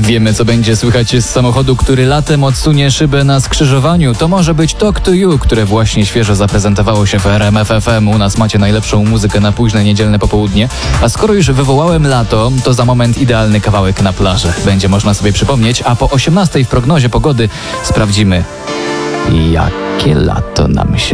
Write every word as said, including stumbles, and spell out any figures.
Wiemy, co będzie słychać z samochodu, który latem odsunie szybę na skrzyżowaniu. To może być Talk to You, które właśnie świeżo zaprezentowało się w R M F F M. U nas macie najlepszą muzykę na późne niedzielne popołudnie. A skoro już wywołałem lato, to za moment idealny kawałek na plażę. Będzie można sobie przypomnieć, a po osiemnastej w prognozie pogody sprawdzimy, jakie lato nam się